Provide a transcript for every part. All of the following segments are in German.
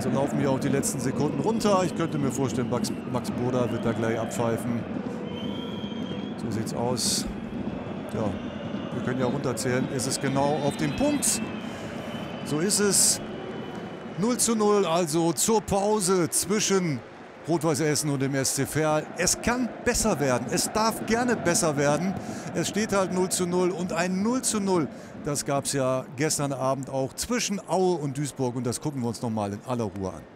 So laufen wir auch die letzten Sekunden runter. Ich könnte mir vorstellen, Max Burda wird da gleich abpfeifen. So sieht's aus. Ja, wir können ja runterzählen. Es ist genau auf den Punkt. So ist es. 0:0, also zur Pause zwischen Rot-Weiß Essen und dem SC Verl. Es kann besser werden. Es darf gerne besser werden. Es steht halt 0:0 und ein 0:0. Das gab es ja gestern Abend auch zwischen Aue und Duisburg. Und das gucken wir uns noch mal in aller Ruhe an.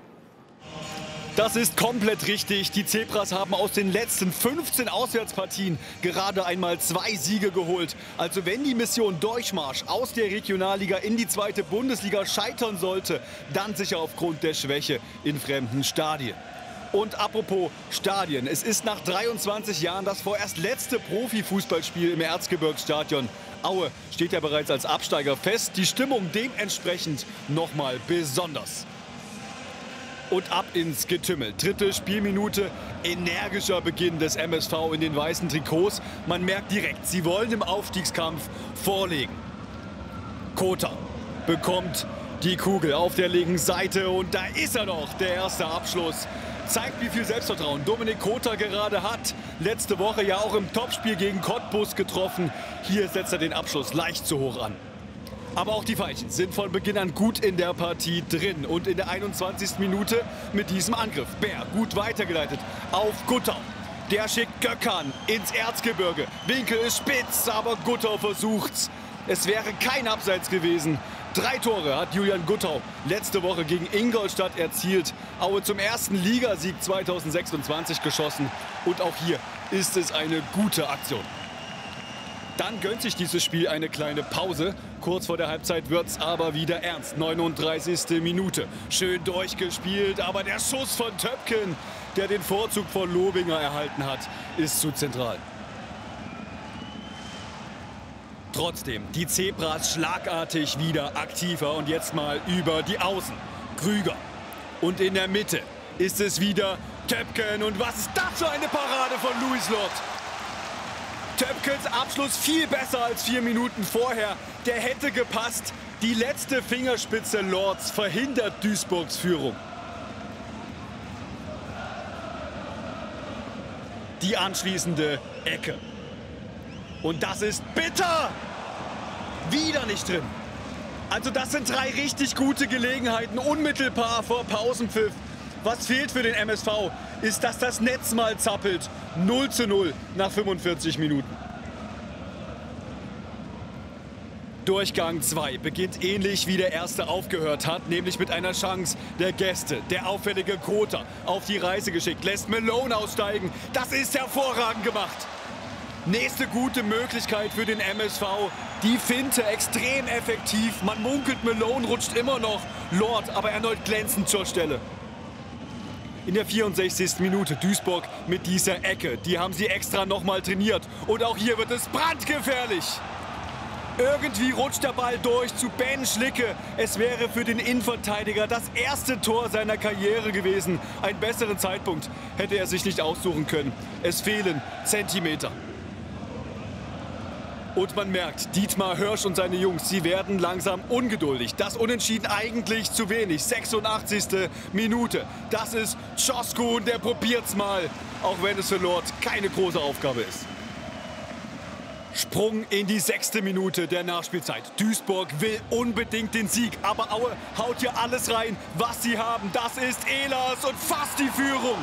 Das ist komplett richtig. Die Zebras haben aus den letzten 15 Auswärtspartien gerade einmal 2 Siege geholt. Also wenn die Mission Durchmarsch aus der Regionalliga in die 2. Bundesliga scheitern sollte, dann sicher aufgrund der Schwäche in fremden Stadien. Und apropos Stadien, es ist nach 23 Jahren das vorerst letzte Profifußballspiel im Erzgebirgsstadion. Aue steht ja bereits als Absteiger fest, die Stimmung dementsprechend nochmal besonders. Und ab ins Getümmel. 3. Spielminute, energischer Beginn des MSV in den weißen Trikots. Man merkt direkt, sie wollen im Aufstiegskampf vorlegen. Kota bekommt die Kugel auf der linken Seite und da ist er doch, der erste Abschluss. Zeigt, wie viel Selbstvertrauen Dominik Kota gerade hat. Letzte Woche ja auch im Topspiel gegen Cottbus getroffen. Hier setzt er den Abschluss leicht zu hoch an. Aber auch die Veilchen sind von Beginn an gut in der Partie drin. Und in der 21. Minute mit diesem Angriff. Bär gut weitergeleitet auf Guttau. Der schickt Gökhan ins Erzgebirge. Winkel ist spitz, aber Guttau versucht's. Es wäre kein Abseits gewesen. 3 Tore hat Julian Guttau letzte Woche gegen Ingolstadt erzielt. Aue zum ersten Ligasieg 2026 geschossen. Und auch hier ist es eine gute Aktion. Dann gönnt sich dieses Spiel eine kleine Pause. Kurz vor der Halbzeit wird's aber wieder ernst. 39. Minute. Schön durchgespielt, aber der Schuss von Töpken, der den Vorzug von Lobinger erhalten hat, ist zu zentral. Trotzdem, die Zebras schlagartig wieder aktiver und jetzt mal über die Außen. Krüger. Und in der Mitte ist es wieder Töpken. Und was ist das für eine Parade von Louis Lott? Töpkens Abschluss viel besser als 4 Minuten vorher. Der hätte gepasst. Die letzte Fingerspitze Lords verhindert Duisburgs Führung. Die anschließende Ecke. Und das ist bitter! Wieder nicht drin. Also das sind 3 richtig gute Gelegenheiten, unmittelbar vor Pausenpfiff. Was fehlt für den MSV, ist, dass das Netz mal zappelt. 0:0 nach 45 Minuten. Durchgang 2 beginnt ähnlich wie der erste aufgehört hat, nämlich mit einer Chance der Gäste. Der auffällige Kota auf die Reise geschickt, lässt Malone aussteigen. Das ist hervorragend gemacht. Nächste gute Möglichkeit für den MSV. Die Finte extrem effektiv. Man munkelt, Malone rutscht immer noch. Lord aber erneut glänzend zur Stelle. In der 64. Minute Duisburg mit dieser Ecke. Die haben sie extra nochmal trainiert. Und auch hier wird es brandgefährlich. Irgendwie rutscht der Ball durch zu Ben Schlicke. Es wäre für den Innenverteidiger das erste Tor seiner Karriere gewesen. Einen besseren Zeitpunkt hätte er sich nicht aussuchen können. Es fehlen Zentimeter. Und man merkt, Dietmar Hirsch und seine Jungs, sie werden langsam ungeduldig. Das Unentschieden eigentlich zu wenig. 86. Minute. Das ist Czosku und der probiert's mal. Auch wenn es für Lord keine große Aufgabe ist. Sprung in die 6. Minute der Nachspielzeit. Duisburg will unbedingt den Sieg, aber Aue haut hier alles rein, was sie haben. Das ist Ehlers und fast die Führung.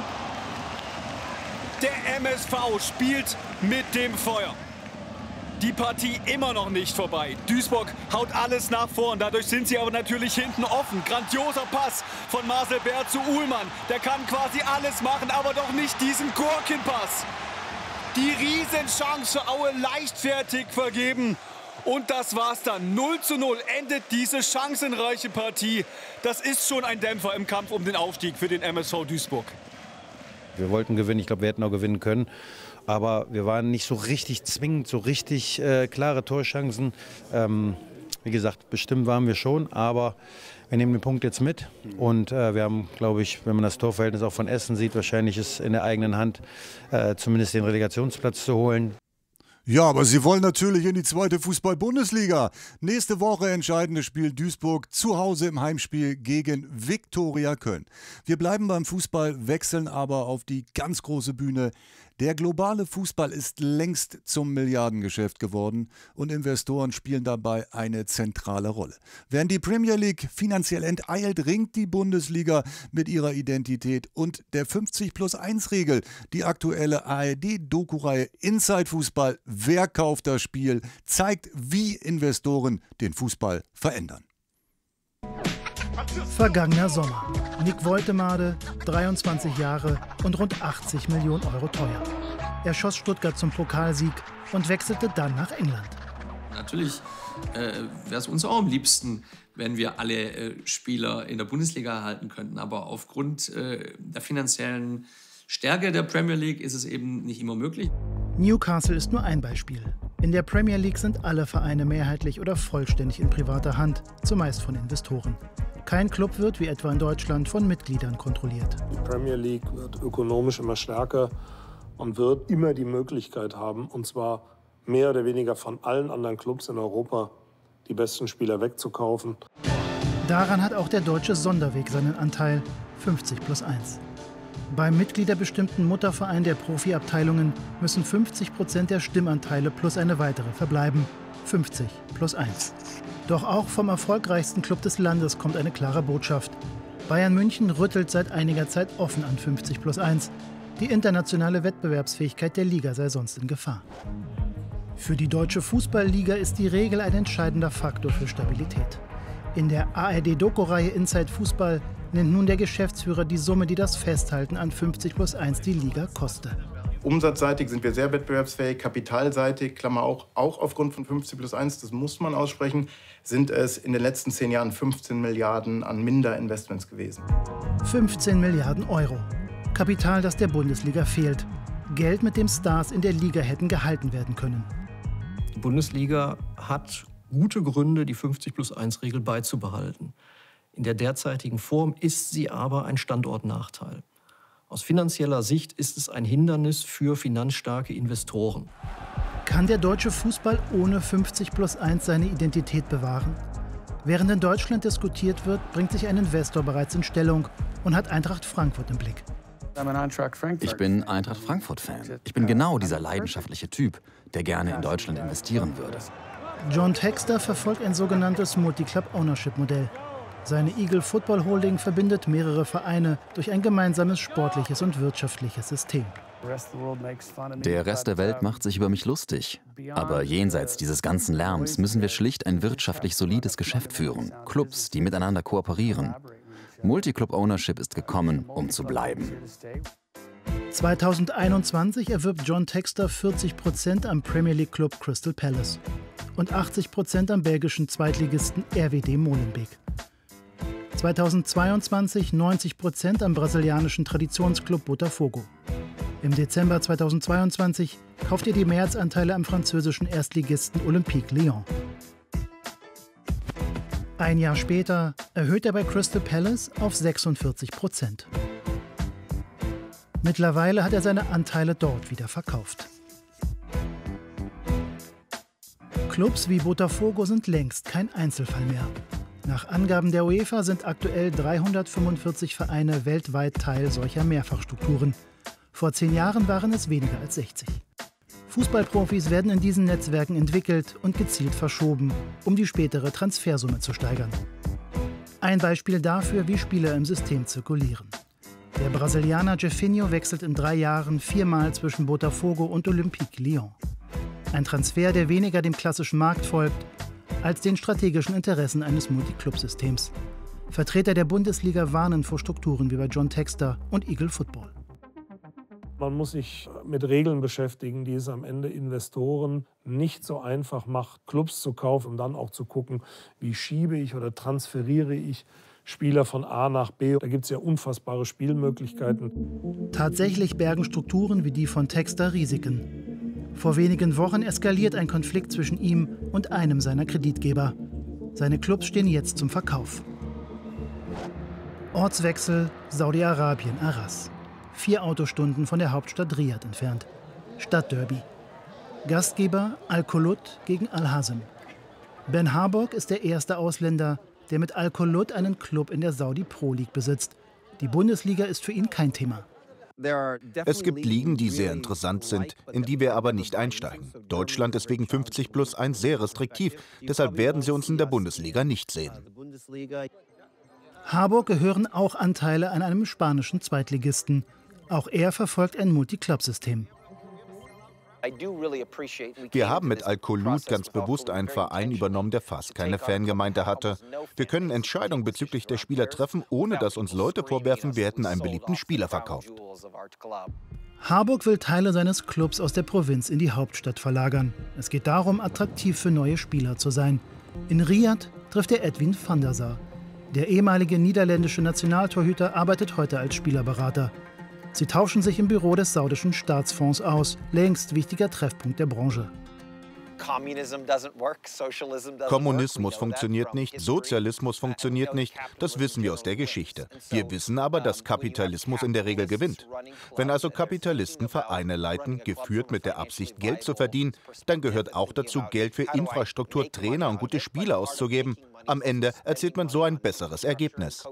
Der MSV spielt mit dem Feuer. Die Partie immer noch nicht vorbei. Duisburg haut alles nach vorn. Dadurch sind sie aber natürlich hinten offen. Grandioser Pass von Marcel Bär zu Uhlmann. Der kann quasi alles machen, aber doch nicht diesen Gurkenpass. Die Riesenchance für Aue leichtfertig vergeben. Und das war's dann. 0:0 endet diese chancenreiche Partie. Das ist schon ein Dämpfer im Kampf um den Aufstieg für den MSV Duisburg. Wir wollten gewinnen. Ich glaube, wir hätten auch gewinnen können. Aber wir waren nicht so richtig zwingend, so richtig klare Torchancen. Wie gesagt, bestimmt waren wir schon, aber wir nehmen den Punkt jetzt mit. Und wir haben, glaube ich, wenn man das Torverhältnis auch von Essen sieht, wahrscheinlich ist in der eigenen Hand, zumindest den Relegationsplatz zu holen. Ja, aber sie wollen natürlich in die zweite Fußball-Bundesliga. Nächste Woche entscheidendes Spiel Duisburg zu Hause im Heimspiel gegen Viktoria Köln. Wir bleiben beim Fußball, wechseln aber auf die ganz große Bühne. Der globale Fußball ist längst zum Milliardengeschäft geworden und Investoren spielen dabei eine zentrale Rolle. Während die Premier League finanziell enteilt, ringt die Bundesliga mit ihrer Identität und der 50+1-Regel. Die aktuelle ARD-Doku-Reihe Inside Fußball, wer kauft das Spiel, zeigt, wie Investoren den Fußball verändern. Vergangener Sommer. Nick Woltemade, 23 Jahre und rund 80 Millionen Euro teuer. Er schoss Stuttgart zum Pokalsieg und wechselte dann nach England. Natürlich wäre es uns auch am liebsten, wenn wir alle Spieler in der Bundesliga erhalten könnten. Aber aufgrund der finanziellen Stärke der Premier League ist es eben nicht immer möglich. Newcastle ist nur ein Beispiel. In der Premier League sind alle Vereine mehrheitlich oder vollständig in privater Hand, zumeist von Investoren. Kein Club wird, wie etwa in Deutschland, von Mitgliedern kontrolliert. Die Premier League wird ökonomisch immer stärker und wird immer die Möglichkeit haben, und zwar mehr oder weniger von allen anderen Clubs in Europa, die besten Spieler wegzukaufen. Daran hat auch der deutsche Sonderweg seinen Anteil, 50+1. Beim mitgliederbestimmten Mutterverein der Profiabteilungen müssen 50% der Stimmanteile plus eine weitere verbleiben, 50+1. Doch auch vom erfolgreichsten Club des Landes kommt eine klare Botschaft. Bayern München rüttelt seit einiger Zeit offen an 50+1. Die internationale Wettbewerbsfähigkeit der Liga sei sonst in Gefahr. Für die Deutsche Fußballliga ist die Regel ein entscheidender Faktor für Stabilität. In der ARD-Doku-Reihe Inside Fußball nennt nun der Geschäftsführer die Summe, die das Festhalten an 50+1 die Liga koste. Umsatzseitig sind wir sehr wettbewerbsfähig, kapitalseitig, Klammer auch aufgrund von 50+1, das muss man aussprechen, sind es in den letzten 10 Jahren 15 Milliarden an Minderinvestments gewesen. 15 Milliarden Euro. Kapital, das der Bundesliga fehlt. Geld, mit dem Stars in der Liga hätten gehalten werden können. Die Bundesliga hat gute Gründe, die 50+1-Regel beizubehalten. In der derzeitigen Form ist sie aber ein Standortnachteil. Aus finanzieller Sicht ist es ein Hindernis für finanzstarke Investoren. Kann der deutsche Fußball ohne 50+1 seine Identität bewahren? Während in Deutschland diskutiert wird, bringt sich ein Investor bereits in Stellung und hat Eintracht Frankfurt im Blick. Ich bin Eintracht Frankfurt-Fan. Ich bin genau dieser leidenschaftliche Typ, der gerne in Deutschland investieren würde. John Textor verfolgt ein sogenanntes Multi-Club-Ownership-Modell. Seine Eagle Football Holding verbindet mehrere Vereine durch ein gemeinsames sportliches und wirtschaftliches System. Der Rest der Welt macht sich über mich lustig. Aber jenseits dieses ganzen Lärms müssen wir schlicht ein wirtschaftlich solides Geschäft führen. Clubs, die miteinander kooperieren. Multi-Club-Ownership ist gekommen, um zu bleiben. 2021 erwirbt John Textor 40% am Premier League Club Crystal Palace und 80% am belgischen Zweitligisten RWD Molenbeek. 2022 90% am brasilianischen Traditionsclub Botafogo. Im Dezember 2022 kauft er die Mehrheitsanteile am französischen Erstligisten Olympique Lyon. Ein Jahr später erhöht er bei Crystal Palace auf 46%. Mittlerweile hat er seine Anteile dort wieder verkauft. Clubs wie Botafogo sind längst kein Einzelfall mehr. Nach Angaben der UEFA sind aktuell 345 Vereine weltweit Teil solcher Mehrfachstrukturen. Vor 10 Jahren waren es weniger als 60. Fußballprofis werden in diesen Netzwerken entwickelt und gezielt verschoben, um die spätere Transfersumme zu steigern. Ein Beispiel dafür, wie Spieler im System zirkulieren. Der Brasilianer Jefinho wechselt in 3 Jahren 4-mal zwischen Botafogo und Olympique Lyon. Ein Transfer, der weniger dem klassischen Markt folgt, als den strategischen Interessen eines Multiclub-Systems. Vertreter der Bundesliga warnen vor Strukturen wie bei John Textor und Eagle Football. Man muss sich mit Regeln beschäftigen, die es am Ende Investoren nicht so einfach macht, Clubs zu kaufen, um dann auch zu gucken, wie schiebe ich oder transferiere ich Spieler von A nach B. Da gibt es ja unfassbare Spielmöglichkeiten. Tatsächlich bergen Strukturen wie die von Textor Risiken. Vor wenigen Wochen eskaliert ein Konflikt zwischen ihm und einem seiner Kreditgeber. Seine Clubs stehen jetzt zum Verkauf. Ortswechsel Saudi-Arabien, Arras. 4 Autostunden von der Hauptstadt Riyadh entfernt. Stadtderby. Gastgeber Al-Kholoud gegen Al-Hazm. Ben Harburg ist der erste Ausländer, der mit Al-Kholoud einen Club in der Saudi Pro League besitzt. Die Bundesliga ist für ihn kein Thema. Es gibt Ligen, die sehr interessant sind, in die wir aber nicht einsteigen. Deutschland ist wegen 50+1 sehr restriktiv, deshalb werden Sie uns in der Bundesliga nicht sehen. Harburg gehören auch Anteile an einem spanischen Zweitligisten. Auch er verfolgt ein Multi-Club-System. Wir haben mit Al-Kholoud ganz bewusst einen Verein übernommen, der fast keine Fangemeinde hatte. Wir können Entscheidungen bezüglich der Spieler treffen, ohne dass uns Leute vorwerfen, wir hätten einen beliebten Spieler verkauft. Harburg will Teile seines Clubs aus der Provinz in die Hauptstadt verlagern. Es geht darum, attraktiv für neue Spieler zu sein. In Riyadh trifft er Edwin van der Sar. Der ehemalige niederländische Nationaltorhüter arbeitet heute als Spielerberater. Sie tauschen sich im Büro des saudischen Staatsfonds aus, längst wichtiger Treffpunkt der Branche. Kommunismus funktioniert nicht, Sozialismus funktioniert nicht, das wissen wir aus der Geschichte. Wir wissen aber, dass Kapitalismus in der Regel gewinnt. Wenn also Kapitalisten Vereine leiten, geführt mit der Absicht, Geld zu verdienen, dann gehört auch dazu, Geld für Infrastruktur, Trainer und gute Spieler auszugeben. Am Ende erzielt man so ein besseres Ergebnis.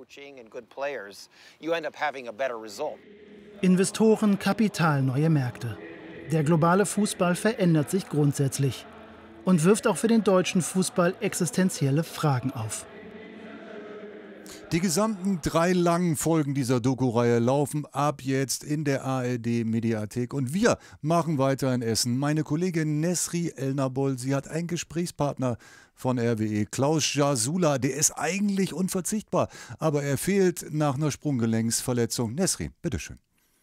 Investoren, Kapital, neue Märkte. Der globale Fußball verändert sich grundsätzlich und wirft auch für den deutschen Fußball existenzielle Fragen auf. Die gesamten 3 langen Folgen dieser Doku-Reihe laufen ab jetzt in der ARD-Mediathek. Und wir machen weiter in Essen. Meine Kollegin Nesri Elnabol, sie hat einen Gesprächspartner von RWE, Klaus Jasula. Der ist eigentlich unverzichtbar, aber er fehlt nach einer Sprunggelenksverletzung. Nesri, bitteschön.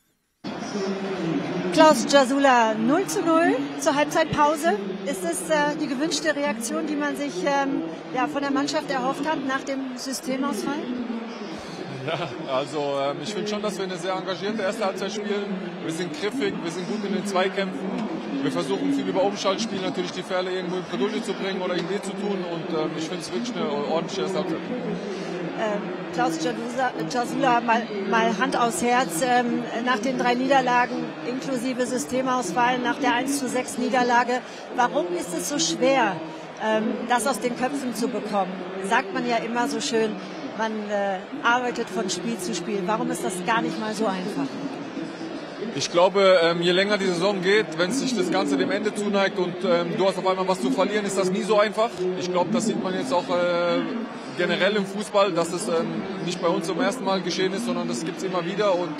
Klaus Jasula, 0:0 zur Halbzeitpause. Ist es die gewünschte Reaktion, die man sich von der Mannschaft erhofft hat nach dem Systemausfall? Ja, also ich finde schon, dass wir eine sehr engagierte erste Halbzeit spielen. Wir sind griffig, wir sind gut in den Zweikämpfen. Wir versuchen viel über Umschaltspiel natürlich die Fälle irgendwo in Bredouille zu bringen oder Idee zu tun. Und ich finde es wirklich eine ordentliche erste Halbzeit. Klaus Jasula, mal Hand aufs Herz, nach den 3 Niederlagen inklusive Systemausfall, nach der 1:6 Niederlage, warum ist es so schwer, das aus den Köpfen zu bekommen? Sagt man ja immer so schön, man arbeitet von Spiel zu Spiel. Warum ist das gar nicht mal so einfach? Ich glaube, je länger die Saison geht, wenn sich das Ganze dem Ende zuneigt und du hast auf einmal was zu verlieren, ist das nie so einfach. Ich glaube, das sieht man jetzt auch generell im Fußball, dass es nicht bei uns zum ersten Mal geschehen ist, sondern das gibt es immer wieder. Und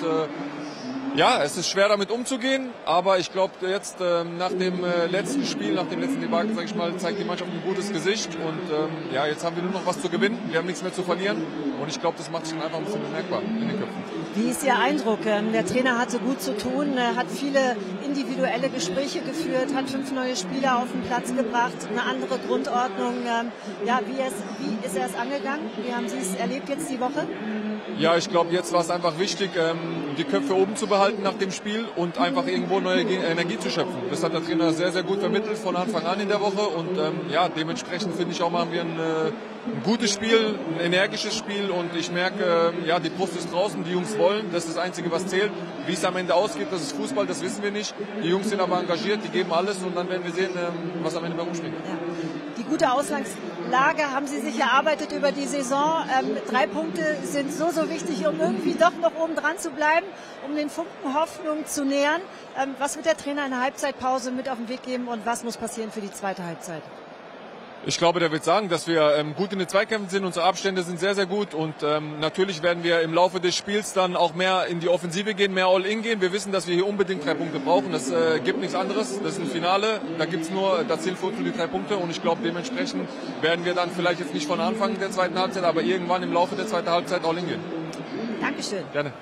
ja, es ist schwer damit umzugehen, aber ich glaube jetzt nach dem letzten Spiel, nach dem letzten Debakel, sage ich mal, zeigt die Mannschaft ein gutes Gesicht. Und ja, jetzt haben wir nur noch was zu gewinnen, wir haben nichts mehr zu verlieren. Und ich glaube, das macht sich dann einfach ein bisschen bemerkbar in den Köpfen. Wie ist Ihr Eindruck? Der Trainer hatte gut zu tun, hat viele individuelle Gespräche geführt, hat 5 neue Spieler auf den Platz gebracht, eine andere Grundordnung. Ja, wie ist er es angegangen? Wie haben Sie es erlebt jetzt die Woche? Ja, ich glaube, jetzt war es einfach wichtig, die Köpfe oben zu behalten nach dem Spiel und einfach irgendwo neue Energie zu schöpfen. Das hat der Trainer sehr, sehr gut vermittelt von Anfang an in der Woche. Und ja, dementsprechend finde ich auch, machen wir ein gutes Spiel, ein energisches Spiel. Und ich merke, ja, die Brust ist draußen, die Jungs wollen. Das ist das Einzige, was zählt. Wie es am Ende ausgeht, das ist Fußball, das wissen wir nicht. Die Jungs sind aber engagiert, die geben alles. Und dann werden wir sehen, was am Ende bei rumspringt. Ja. Die gute Ausgangslage haben Sie sich erarbeitet über die Saison. 3 Punkte sind so wichtig, um irgendwie doch noch oben dran zu bleiben, um den Funken Hoffnung zu nähern. Was wird der Trainer in der Halbzeitpause mit auf den Weg geben und was muss passieren für die zweite Halbzeit? Ich glaube, der wird sagen, dass wir gut in den Zweikämpfen sind. Unsere Abstände sind sehr, sehr gut. Und natürlich werden wir im Laufe des Spiels dann auch mehr in die Offensive gehen, mehr All-In gehen. Wir wissen, dass wir hier unbedingt 3 Punkte brauchen. Das gibt nichts anderes. Das ist ein Finale. Da gibt es nur, da zählt für die 3 Punkte. Und ich glaube, dementsprechend werden wir dann vielleicht jetzt nicht von Anfang der zweiten Halbzeit, aber irgendwann im Laufe der zweiten Halbzeit All-In gehen. Dankeschön. Gerne.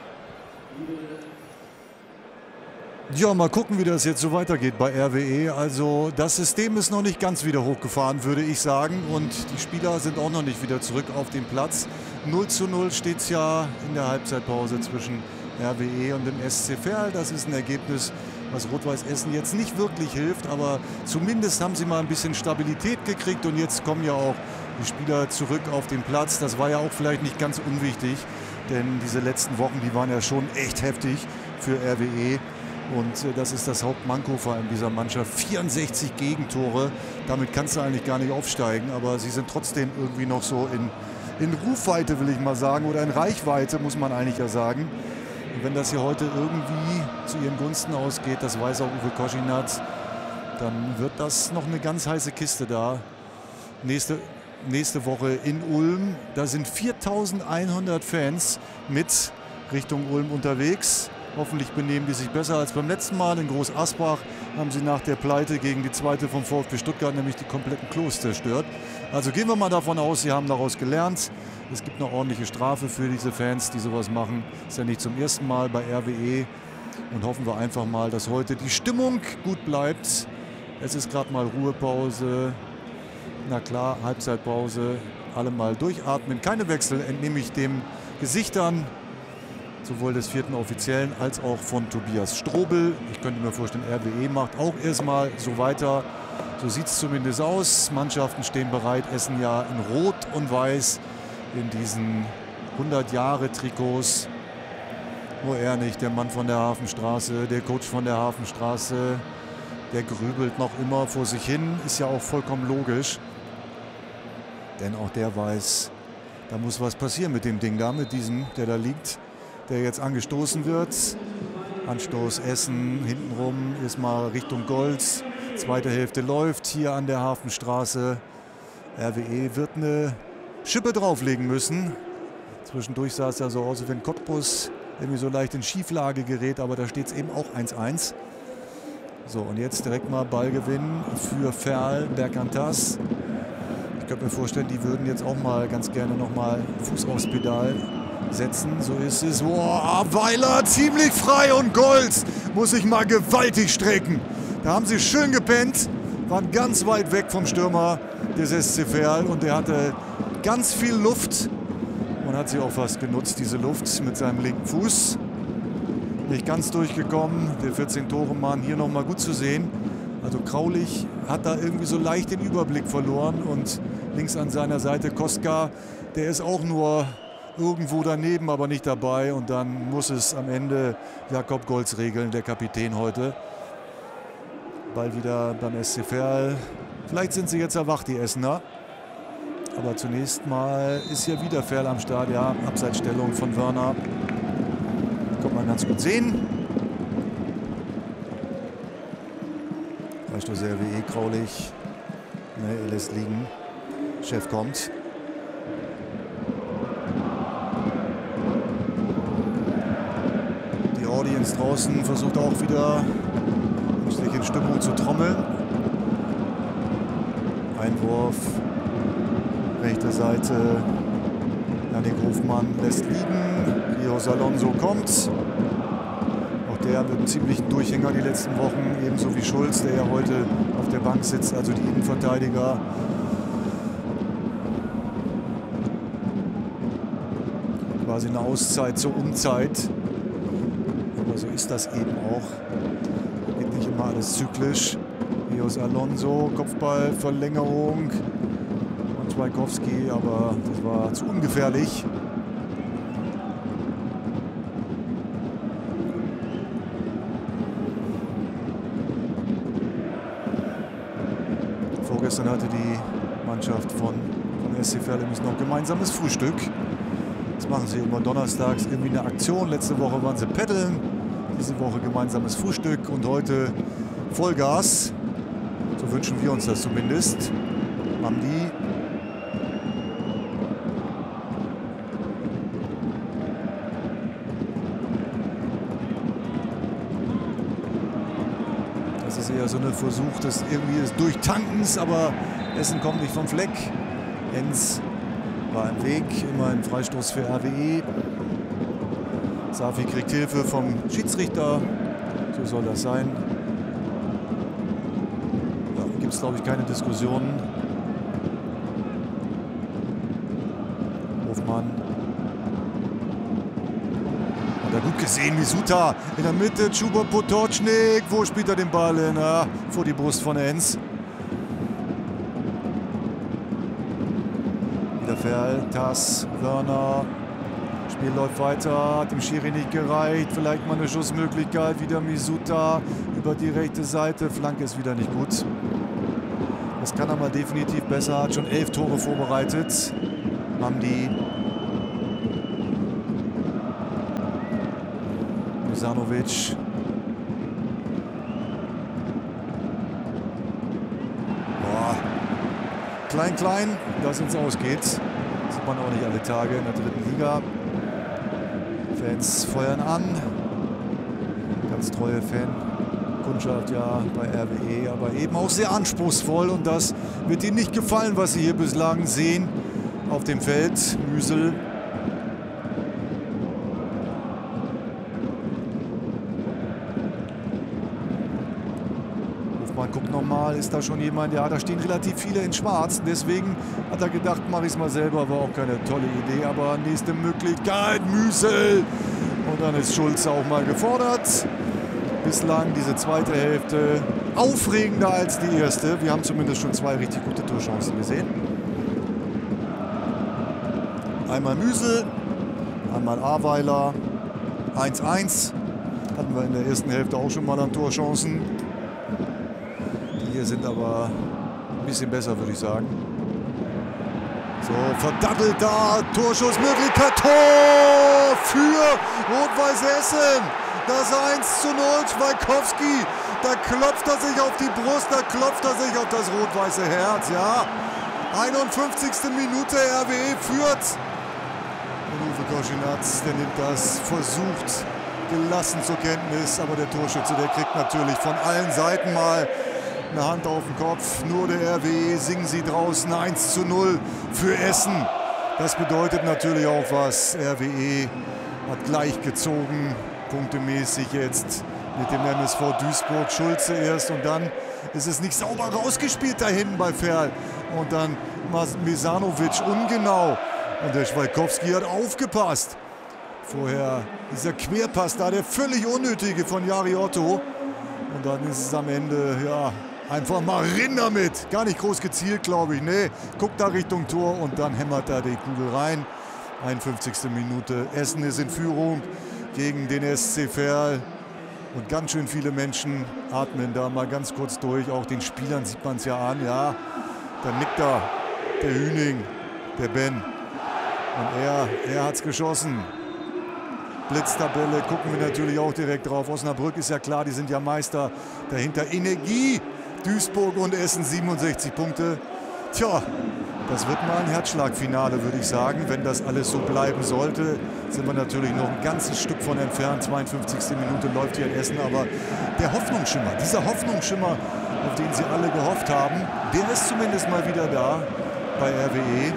Ja, mal gucken, wie das jetzt so weitergeht bei RWE. Also das System ist noch nicht ganz wieder hochgefahren, würde ich sagen. Und die Spieler sind auch noch nicht wieder zurück auf dem Platz. 0:0 steht es ja in der Halbzeitpause zwischen RWE und dem SC Verl. Das ist ein Ergebnis, was Rot-Weiß Essen jetzt nicht wirklich hilft. Aber zumindest haben sie mal ein bisschen Stabilität gekriegt. Und jetzt kommen ja auch die Spieler zurück auf den Platz. Das war ja auch vielleicht nicht ganz unwichtig. Denn diese letzten Wochen, die waren ja schon echt heftig für RWE. Und das ist das Hauptmanko vor allem dieser Mannschaft. 64 Gegentore, damit kannst du eigentlich gar nicht aufsteigen. Aber sie sind trotzdem irgendwie noch so in Rufweite, will ich mal sagen, oder in Reichweite, muss man eigentlich ja sagen. Und wenn das hier heute irgendwie zu ihren Gunsten ausgeht, das weiß auch Uwe Koschinat, dann wird das noch eine ganz heiße Kiste da. Nächste Woche in Ulm, da sind 4.100 Fans mit Richtung Ulm unterwegs. Hoffentlich benehmen die sich besser als beim letzten Mal. In Groß Asbach haben sie nach der Pleite gegen die zweite vom VfB Stuttgart nämlich die kompletten Klos zerstört. Also gehen wir mal davon aus, sie haben daraus gelernt. Es gibt eine ordentliche Strafe für diese Fans, die sowas machen. Ist ja nicht zum ersten Mal bei RWE. Und hoffen wir einfach mal, dass heute die Stimmung gut bleibt. Es ist gerade mal Ruhepause. Na klar, Halbzeitpause. Alle mal durchatmen. Keine Wechsel, entnehme ich dem Gesichtern sowohl des vierten Offiziellen als auch von Tobias Strobel. Ich könnte mir vorstellen, RWE macht auch erstmal so weiter. So sieht es zumindest aus. Mannschaften stehen bereit, Essen ja in Rot und Weiß in diesen 100-Jahre-Trikots. Nur er nicht, der Mann von der Hafenstraße, der Coach von der Hafenstraße, der grübelt noch immer vor sich hin. Ist ja auch vollkommen logisch. Denn auch der weiß, da muss was passieren mit dem Ding da, mit diesem, der da liegt, der jetzt angestoßen wird. Anstoß Essen, hintenrum ist mal Richtung Golz. Zweite Hälfte läuft hier an der Hafenstraße. RWE wird eine Schippe drauflegen müssen. Zwischendurch sah es ja so aus, als wenn Cottbus irgendwie so leicht in Schieflage gerät, aber da steht es eben auch 1-1. So, und jetzt direkt mal Ballgewinn für Ferl, Bergantas. Ich könnte mir vorstellen, die würden jetzt auch mal ganz gerne noch mal Fuß aufs Pedal setzen. So ist es. Boah, Weiler ziemlich frei und Golz muss sich mal gewaltig strecken. Da haben sie schön gepennt, waren ganz weit weg vom Stürmer des SC Verl und der hatte ganz viel Luft und hat sie auch fast genutzt, diese Luft mit seinem linken Fuß. Nicht ganz durchgekommen, der 14-Tore-Mann hier noch mal gut zu sehen. Also Kraulich hat da irgendwie so leicht den Überblick verloren und links an seiner Seite Koska, der ist auch nur irgendwo daneben, aber nicht dabei. Und dann muss es am Ende Jakob Golz regeln, der Kapitän heute. Ball wieder beim SC Verl. Vielleicht sind sie jetzt erwacht, die Essener. Aber zunächst mal ist hier wieder Verl am Start. Ja, Abseitsstellung von Wörner. Kann man ganz gut sehen. Freistoß RWE, Kraulich. Ne, er lässt liegen. Chef kommt. Die Audience draußen versucht auch wieder sich in Stimmung zu trommeln. Einwurf. Rechte Seite. Janik Hofmann lässt liegen. Rios Alonso kommt. Auch der mit einem ziemlichen Durchhänger die letzten Wochen. Ebenso wie Schulz, der ja heute auf der Bank sitzt. Also die Innenverteidiger. Quasi eine Auszeit zur Unzeit. Aber so ist das eben auch. Geht nicht immer alles zyklisch. Rios Alonso, Kopfballverlängerung. Und Schweikowski, aber das war zu ungefährlich. Vorgestern hatte die Mannschaft vom SC Verl übrigens noch gemeinsames Frühstück. Das machen sie immer donnerstags, irgendwie eine Aktion. Letzte Woche waren sie paddeln, diese Woche gemeinsames Frühstück und heute Vollgas. So wünschen wir uns das zumindest. Mamdi. Das ist eher so ein Versuch des irgendwie des Durchtankens, aber Essen kommt nicht vom Fleck. Enz war im Weg, immer ein Freistoß für RWE. Safi kriegt Hilfe vom Schiedsrichter, so soll das sein. Da gibt es, glaube ich, keine Diskussionen. Hofmann. Hat er gut gesehen, Misuta in der Mitte, Chuba Potocznik. Wo spielt er den Ball hin? Ja, vor die Brust von Enz. Wieder Verl, Tass, Wörner. Spiel läuft weiter, hat dem Schiri nicht gereicht. Vielleicht mal eine Schussmöglichkeit. Wieder Misuta über die rechte Seite. Flanke ist wieder nicht gut. Das kann er mal definitiv besser. Hat schon 11 Tore vorbereitet. Hamdi. Misanovic. Boah. Klein, klein, dass es ausgeht. Sieht man auch nicht alle Tage in der 3. Liga. Fans feuern an. Ganz treue Fankundschaft ja bei RWE, aber eben auch sehr anspruchsvoll. Und das wird ihnen nicht gefallen, was sie hier bislang sehen auf dem Feld. Müsel. Hofmann guckt nochmal, ist da schon jemand? Ja, da stehen relativ viele in Schwarz. Deswegen hat er gedacht, mache ich es mal selber. War auch keine tolle Idee, aber nächste Möglichkeit, Müsel. Und dann ist Schulze auch mal gefordert. Bislang diese zweite Hälfte aufregender als die erste. Wir haben zumindest schon 2 richtig gute Torchancen gesehen. Einmal Müsel, einmal Aweiler. 1-1. Hatten wir in der ersten Hälfte auch schon mal an Torchancen. Die hier sind aber ein bisschen besser, würde ich sagen. So, verdattelt da, Torschussmöglichkeit, Tor für Rot-Weiß Essen. Das 1:0, Schweikowski, da klopft er sich auf die Brust, da klopft er sich auf das rot-weiße Herz, ja. 51. Minute, RWE führt. Und Uwe Koschinatz, der nimmt das, versucht gelassen zur Kenntnis, aber der Torschütze, der kriegt natürlich von allen Seiten mal eine Hand auf den Kopf. Nur der RWE, singen sie draußen, 1:0 für Essen. Das bedeutet natürlich auch was. RWE hat gleich gezogen, punktemäßig jetzt mit dem MSV Duisburg. Schulze erst und dann ist es nicht sauber rausgespielt da hinten bei Ferl. Und dann Misanovic ungenau. Und der Schweikowski hat aufgepasst. Vorher dieser Querpass da, der völlig unnötige von Jari Otto. Und dann ist es am Ende, ja, einfach mal rein damit. Gar nicht groß gezielt, glaube ich. Nee, guckt da Richtung Tor und dann hämmert er die Kugel rein. 51. Minute. Essen ist in Führung gegen den SC Verl. Und ganz schön viele Menschen atmen da mal ganz kurz durch. Auch den Spielern sieht man es ja an. Ja, da nickt da der Hüning, der Ben. Und er hat es geschossen. Blitztabelle gucken wir natürlich auch direkt drauf. Osnabrück ist ja klar, die sind ja Meister. Dahinter Energie, Duisburg und Essen 67 Punkte. Tja, das wird mal ein Herzschlagfinale, würde ich sagen. Wenn das alles so bleiben sollte, sind wir natürlich noch ein ganzes Stück von entfernt. 52. Minute läuft hier in Essen. Aber der Hoffnungsschimmer, dieser Hoffnungsschimmer, auf den sie alle gehofft haben, der ist zumindest mal wieder da bei RWE.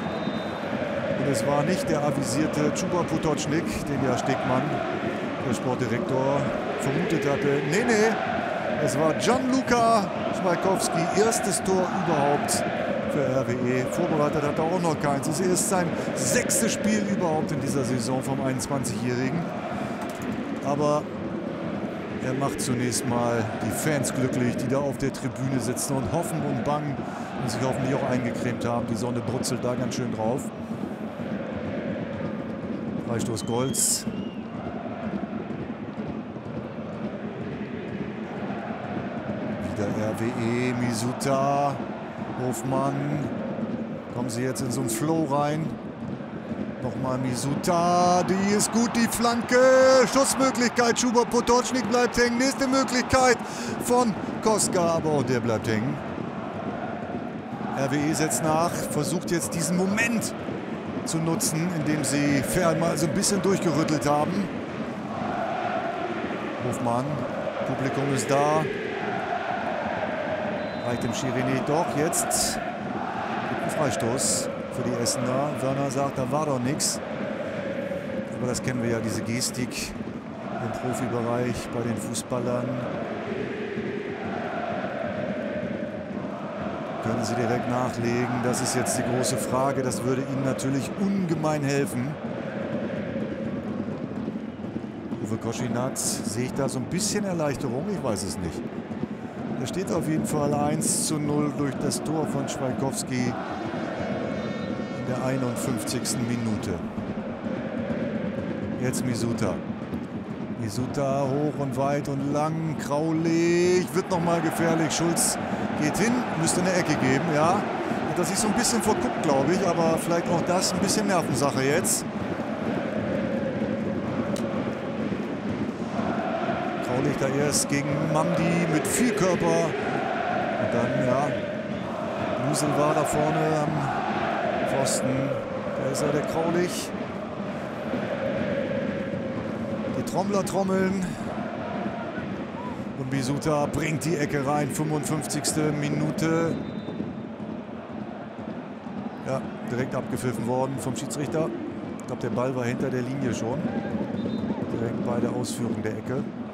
Und es war nicht der avisierte Chuba Potočnik, den ja Stegmann, der Sportdirektor, vermutet hatte. Nee, nee, es war Gianluca Schweikowski, erstes Tor überhaupt für RWE. Vorbereitet hat er auch noch keins. Es ist erst sein 6. Spiel überhaupt in dieser Saison vom 21-Jährigen. Aber er macht zunächst mal die Fans glücklich, die da auf der Tribüne sitzen und hoffen und bangen und sich hoffentlich auch eingecremt haben. Die Sonne brutzelt da ganz schön drauf. Freistoß Golz. Wieder RWE, Misuta, Hofmann. Kommen sie jetzt in so einen Flow rein. Nochmal Misuta, die ist gut, die Flanke. Schussmöglichkeit, Chuba Potočnik bleibt hängen. Nächste Möglichkeit von Koska, aber auch der bleibt hängen. RWE setzt nach, versucht jetzt diesen Moment zu nutzen, indem sie Ferl mal so ein bisschen durchgerüttelt haben. Hofmann, Publikum ist da. Reicht dem Schiri nicht. Doch, jetzt gibt ein Freistoß für die Essener. Werner sagt, da war doch nichts. Aber das kennen wir ja, diese Gestik im Profibereich bei den Fußballern. Können sie direkt nachlegen? Das ist jetzt die große Frage. Das würde ihnen natürlich ungemein helfen. Uwe Koschinatz, sehe ich da so ein bisschen Erleichterung? Ich weiß es nicht. Da steht auf jeden Fall 1:0 durch das Tor von Schweikowski in der 51. Minute. Jetzt Misuta. Misuta hoch und weit und lang. Kraulich. Wird nochmal gefährlich. Schulz geht hin. Müsste eine Ecke geben, ja. Das ist so ein bisschen verguckt, glaube ich. Aber vielleicht auch das ein bisschen Nervensache jetzt. Kraulich da erst gegen Mamdi mit viel Körper. Und dann, ja, Musel war da vorne am Pfosten. Da ist er, der Kraulich. Die Trommler trommeln. Und Misuta bringt die Ecke rein. 55. Minute. Ja, direkt abgepfiffen worden vom Schiedsrichter. Ich glaube, der Ball war hinter der Linie schon. Direkt bei der Ausführung der Ecke.